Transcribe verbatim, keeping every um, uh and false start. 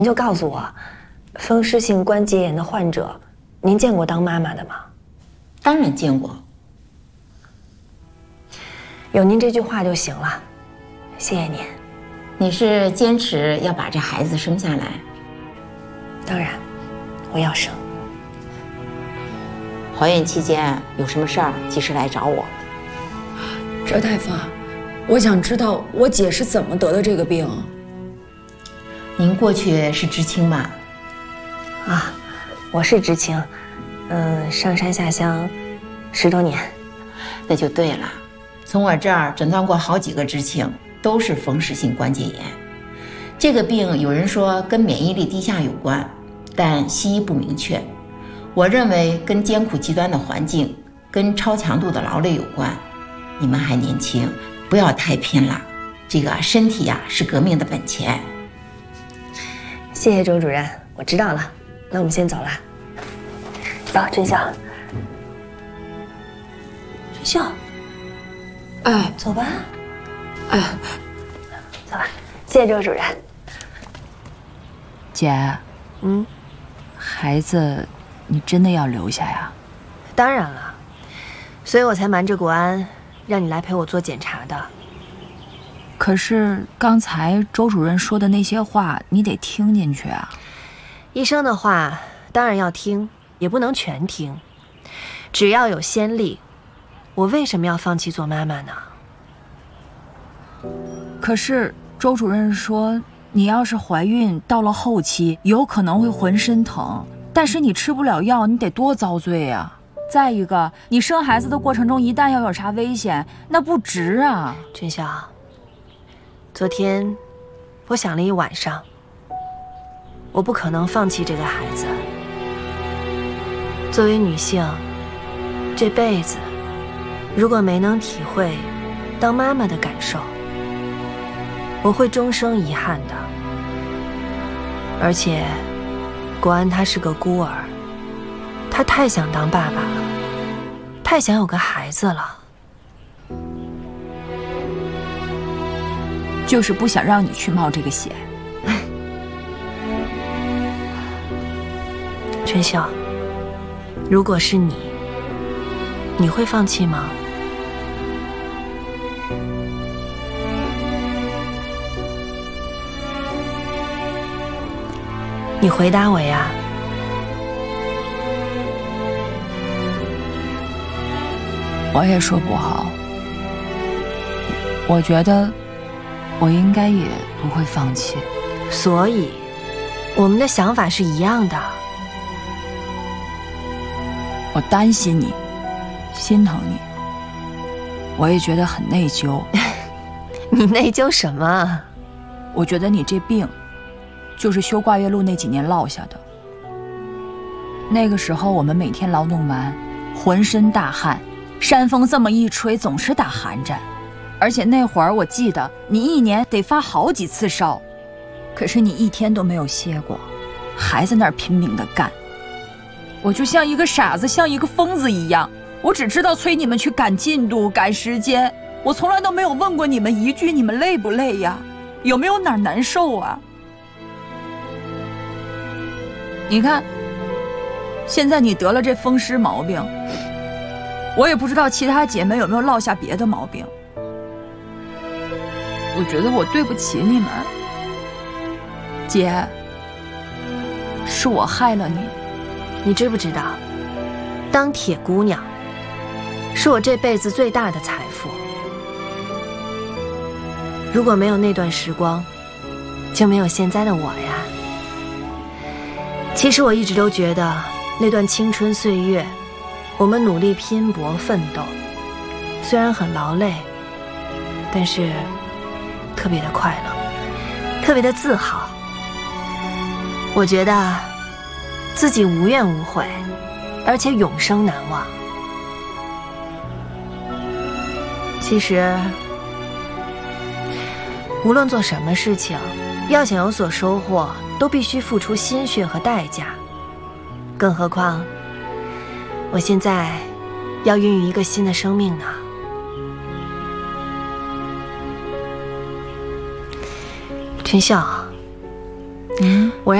您就告诉我，风湿性关节炎的患者，您见过当妈妈的吗？ 当然见过。 有您这句话就行了，谢谢您。 你是坚持要把这孩子生下来？ 当然，我要生。 怀孕期间有什么事儿，及时来找我。 周大夫，我想知道我姐是怎么得的这个病。 您过去是知青吧？ 啊，我是知青，嗯，上山下乡十多年。 那就对了，从我这儿诊断过好几个知青，都是风湿性关节炎。这个病有人说跟免疫力低下有关，但西医不明确。我认为跟艰苦极端的环境，跟超强度的劳累有关。你们还年轻，不要太拼了。这个身体呀、啊、是革命的本钱。 谢谢周主任，我知道了。那我们先走了。走，真孝。真孝。 哎， 走吧。 哎， 走吧。谢谢周主任。 姐， 嗯， 孩子，你真的要留下呀？ 当然了，所以我才瞒着国安，让你来陪我做检查的。 可是刚才周主任说的那些话，你得听进去啊。 医生的话当然要听，也不能全听。只要有先例，我为什么要放弃做妈妈呢？ 可是周主任说，你要是怀孕到了后期，有可能会浑身疼，但是你吃不了药，你得多遭罪呀。再一个，你生孩子的过程中一旦要有啥危险，那不值啊。 真孝，昨天我想了一晚上，我不可能放弃这个孩子。作为女性，这辈子如果没能体会当妈妈的感受，我会终生遗憾的。而且国安他是个孤儿，他太想当爸爸了，太想有个孩子了， 就是不想让你去冒这个险。 春孝，如果是你，你会放弃吗？你回答我呀。 我也说不好，我觉得我应该也不会放弃。 所以我们的想法是一样的。 我担心你，心疼你，我也觉得很内疚。 你内疚什么？ 我觉得你这病就是修挂月路那几年落下的。那个时候我们每天劳动完，浑身大汗，山风这么一吹总是打寒战，而且那会儿我记得你一年得发好几次烧，可是你一天都没有歇过，还在那儿拼命的干。我就像一个傻子，像一个疯子一样，我只知道催你们去赶进度赶时间，我从来都没有问过你们一句你们累不累呀，有没有哪儿难受啊。你看现在你得了这风湿毛病，我也不知道其他姐妹有没有落下别的毛病，我觉得我对不起你们。姐，是我害了你。 你知不知道，当铁姑娘是我这辈子最大的财富。如果没有那段时光，就没有现在的我呀。其实我一直都觉得那段青春岁月，我们努力拼搏奋斗，虽然很劳累，但是特别的快乐，特别的自豪。我觉得自己无怨无悔，而且永生难忘。其实无论做什么事情，要想有所收获，都必须付出心血和代价。更何况我现在要孕育一个新的生命呢。春孝， 嗯， 我让